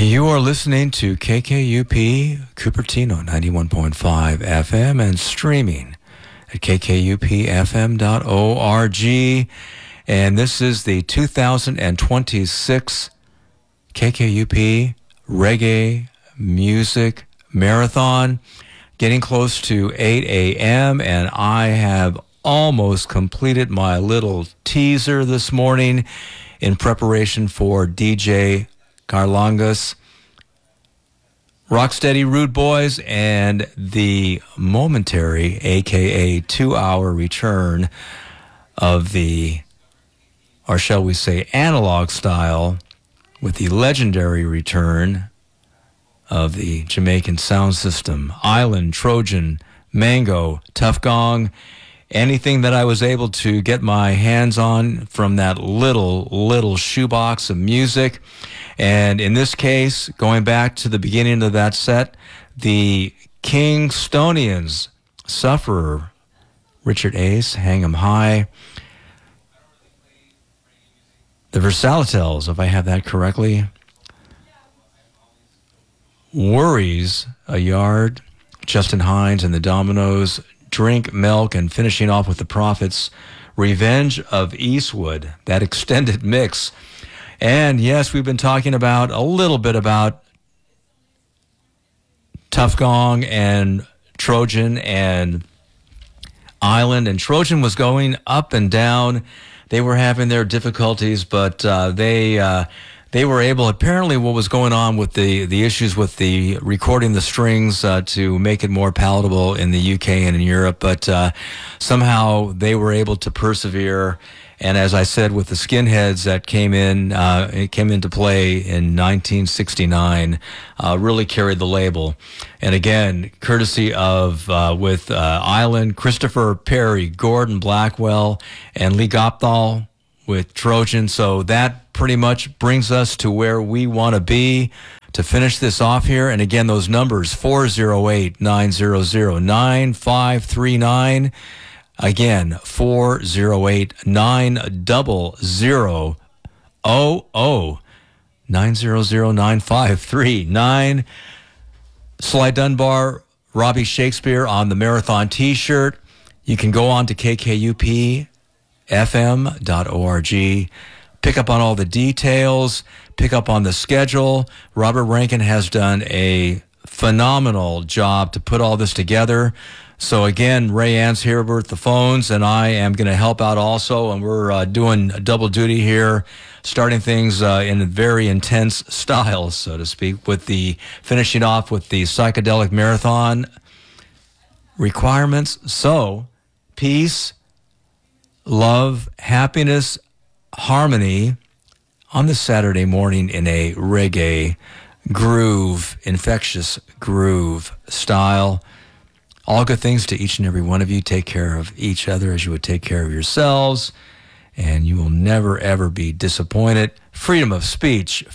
You are listening to KKUP Cupertino 91.5 FM and streaming at kkupfm.org. And this is the 2026 KKUP Reggae Music Marathon, getting close to 8 a.m. And I have almost completed my little teaser this morning in preparation for DJ Carlangas, Rocksteady Rude Boys, and the momentary, aka 2-hour return of the, or shall we say, analog style, with the legendary return of the Jamaican sound system, Island, Trojan, Mango, Tough Gong, anything that I was able to get my hands on from that little shoebox of music. And in this case, going back to the beginning of that set, the Kingstonians, Sufferer, Richard Ace, Hang 'em High, the Versatiles, if I have that correctly, Worries, A Yard, Justin Hines and the Dominoes, Drink Milk, and finishing off with the Prophets, Revenge of Eastwood, that extended mix. And yes, we've been talking about a little bit about Tough Gong and Trojan and Island. And Trojan was going up and down. They were having their difficulties, but they were able, apparently what was going on with the issues with the recording the strings to make it more palatable in the UK and in Europe, but somehow they were able to persevere. And as I said, with the Skinheads that came into play in 1969, really carried the label. And again, courtesy of, with Island, Christopher Perry, Gordon Blackwell, and Lee Gopthal with Trojan. So that pretty much brings us to where we want to be to finish this off here. And again, those numbers, 408-900-9539. Again, 408-900-90539. Sly Dunbar, Robbie Shakespeare on the Marathon t-shirt. You can go on to kkupfm.org, pick up on all the details, pick up on the schedule. Robert Rankin has done a phenomenal job to put all this together. So again, Ray Ann's here with the phones, and I am going to help out also, and we're doing a double duty here, starting things in a very intense style, so to speak, with the finishing off with the Psychedelic Marathon requirements. So, peace, love, happiness, harmony on this Saturday morning in a reggae groove, infectious groove style. All good things to each and every one of you. Take care of each other as you would take care of yourselves, and you will never, ever be disappointed. Freedom of speech,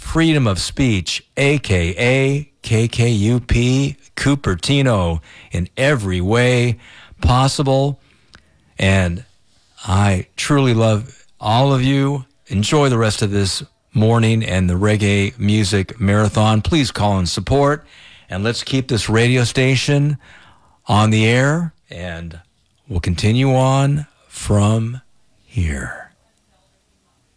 a.k.a. KKUP Cupertino in every way possible. And I truly love all of you. Enjoy the rest of this morning and the Reggae Music Marathon. Please call and support, and let's keep this radio station on the air, and we'll continue on from here.